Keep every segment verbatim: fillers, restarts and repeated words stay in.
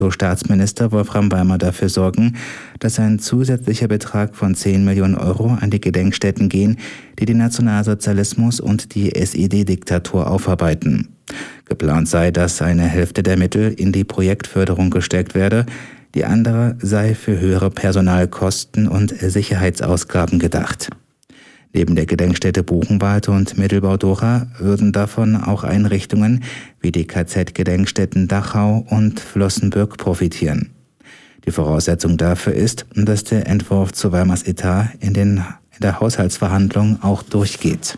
So Staatsminister Wolfram Weimer dafür sorgen, dass ein zusätzlicher Betrag von zehn Millionen Euro an die Gedenkstätten gehen, die den Nationalsozialismus und die S E D-Diktatur aufarbeiten. Geplant sei, dass eine Hälfte der Mittel in die Projektförderung gesteckt werde, die andere sei für höhere Personalkosten und Sicherheitsausgaben gedacht. Neben der Gedenkstätte Buchenwald und Mittelbau-Dora würden davon auch Einrichtungen wie die K Z-Gedenkstätten Dachau und Flossenbürg profitieren. Die Voraussetzung dafür ist, dass der Entwurf zu Weimars Etat in, den, in der Haushaltsverhandlung auch durchgeht.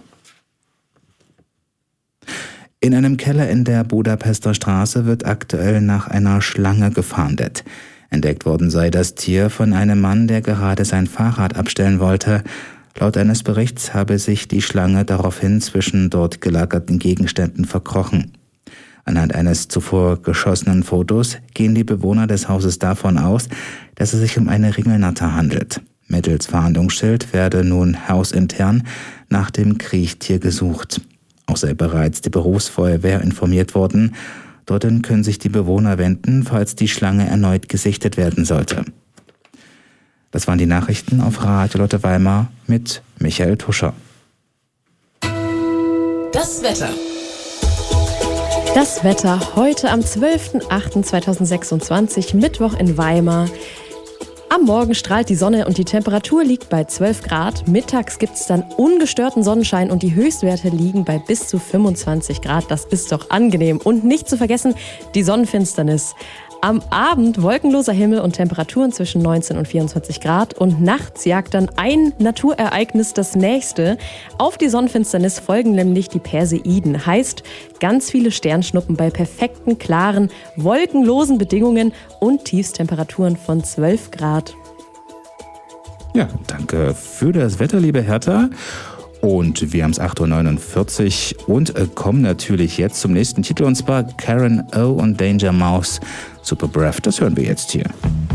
In einem Keller in der Budapester Straße wird aktuell nach einer Schlange gefahndet. Entdeckt worden sei das Tier von einem Mann, der gerade sein Fahrrad abstellen wollte. Laut eines Berichts habe sich die Schlange daraufhin zwischen dort gelagerten Gegenständen verkrochen. Anhand eines zuvor geschossenen Fotos gehen die Bewohner des Hauses davon aus, dass es sich um eine Ringelnatter handelt. Mittels Fahndungsschild werde nun hausintern nach dem Kriechtier gesucht. Auch sei bereits die Berufsfeuerwehr informiert worden. Dorthin können sich die Bewohner wenden, falls die Schlange erneut gesichtet werden sollte. Das waren die Nachrichten auf Radio Lotte Weimar mit Michael Tuscher. Das Wetter. Das Wetter heute am zwölften achten zweitausendsechsundzwanzig, Mittwoch in Weimar. Am Morgen strahlt die Sonne und die Temperatur liegt bei zwölf Grad. Mittags gibt es dann ungestörten Sonnenschein und die Höchstwerte liegen bei bis zu fünfundzwanzig Grad. Das ist doch angenehm. Und nicht zu vergessen, die Sonnenfinsternis. Am Abend wolkenloser Himmel und Temperaturen zwischen neunzehn und vierundzwanzig Grad und nachts jagt dann ein Naturereignis das nächste. Auf die Sonnenfinsternis folgen nämlich die Perseiden. Heißt, ganz viele Sternschnuppen bei perfekten, klaren, wolkenlosen Bedingungen und Tiefstemperaturen von zwölf Grad. Ja, danke für das Wetter, liebe Hertha. Und wir haben es acht Uhr neunundvierzig und äh, kommen natürlich jetzt zum nächsten Titel, und zwar Karen O und Danger Mouse, Super Breath. Das hören wir jetzt hier.